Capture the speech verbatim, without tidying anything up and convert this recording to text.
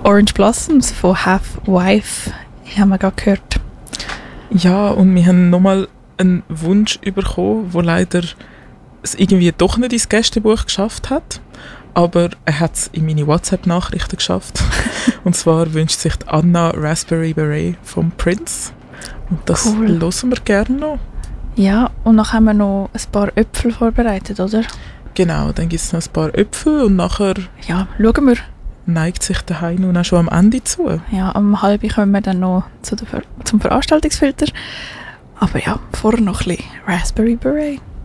Orange Blossoms von Half Wife haben wir gerade gehört. Ja, und wir haben nochmal einen Wunsch bekommen, der leider es irgendwie doch nicht ins Gästebuch geschafft hat. Aber er hat es in meine WhatsApp-Nachrichten geschafft. Und zwar wünscht sich die Anna Raspberry Beret vom Prince. Und das Cool. hören wir gerne noch. Ja, und dann haben wir noch ein paar Äpfel vorbereitet, oder? Genau, dann gibt es noch ein paar Äpfel und nachher Ja, schauen wir. neigt sich der Hai nun auch schon am Ende zu. Ja, um halb kommen wir dann noch zu der Ver- zum Veranstaltungsfilter. Aber ja, vorher noch ein bisschen Raspberry Beret.